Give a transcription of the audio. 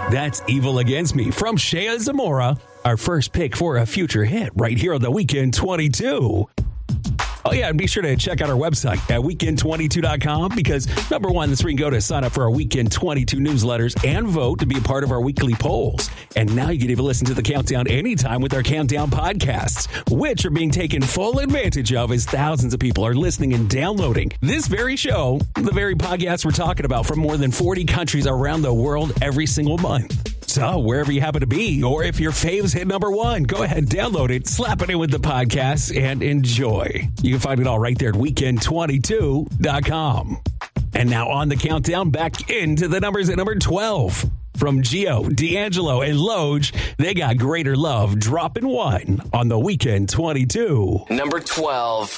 That's Evil Against Me from Shea Zamora, our first pick for a future hit right here on the Weekend 22. Oh, yeah, and be sure to check out our website at weekend22.com because, number one, that's where you can go to sign up for our Weekend 22 newsletters and vote to be a part of our weekly polls. And now you can even listen to the countdown anytime with our Countdown podcasts, which are being taken full advantage of as thousands of people are listening and downloading this very show, the very podcast we're talking about, from more than 40 countries around the world every single month. So wherever you happen to be, or if your faves hit number one, go ahead, download it, slap it in with the podcast, and enjoy. You can find it all right there at weekend22.com. And now on the countdown, back into the numbers at number 12. From Gio, D'Angelo, and Loge, they got Greater Love dropping one on the Weekend 22. Number 12.